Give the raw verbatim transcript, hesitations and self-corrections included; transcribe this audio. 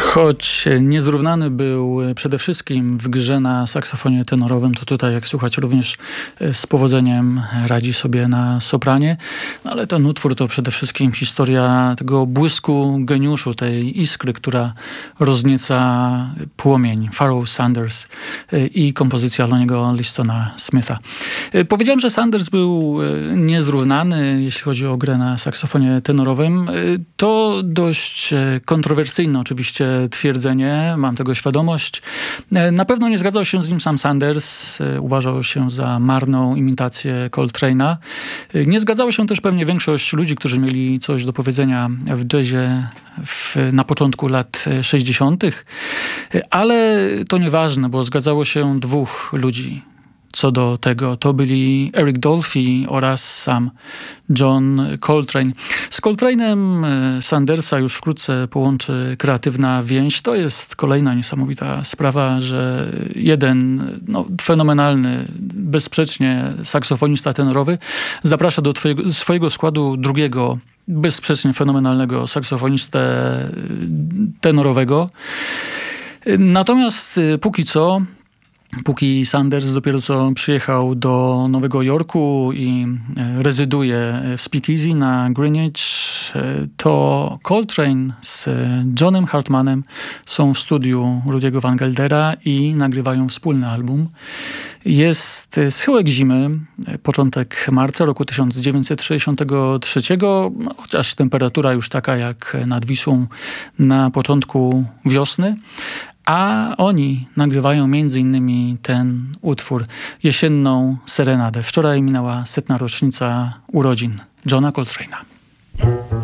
Choć niezrównany był przede wszystkim w grze na saksofonie tenorowym, to tutaj, jak słuchać, również z powodzeniem radzi sobie na sopranie. No ale ten utwór to przede wszystkim historia tego błysku geniuszu, tej iskry, która roznieca płomień. Pharoah Sanders i kompozycja Lonniego Listona Smitha. Powiedziałem, że Sanders był niezrównany, jeśli chodzi o grę na saksofonie tenorowym. To dość kontrowersyjne oczywiście twierdzenie, mam tego świadomość. Na pewno nie zgadzał się z nim sam Sanders, uważał się za marną imitację Coltrane'a. Nie zgadzało się też pewnie większość ludzi, którzy mieli coś do powiedzenia w jazzie w, na początku lat sześćdziesiątych. Ale to nieważne, bo zgadzało się dwóch ludzi co do tego. To byli Eric Dolphy oraz sam John Coltrane. Z Coltrane'em Sandersa już wkrótce połączy kreatywna więź. To jest kolejna niesamowita sprawa, że jeden no, fenomenalny, bezsprzecznie saksofonista tenorowy zaprasza do twojego, swojego składu drugiego bezsprzecznie fenomenalnego saksofonistę tenorowego. Natomiast póki co Póki Sanders dopiero co przyjechał do Nowego Jorku i rezyduje w Speakeasy na Greenwich, to Coltrane z Johnem Hartmanem są w studiu Rudy'ego Van Geldera i nagrywają wspólny album. Jest schyłek zimy, początek marca roku tysiąc dziewięćset sześćdziesiątego trzeciego, no, chociaż temperatura już taka jak nad Wisłą na początku wiosny. A oni nagrywają między innymi ten utwór, Jesienną Serenadę. Wczoraj minęła setna rocznica urodzin Johna Coltrane'a.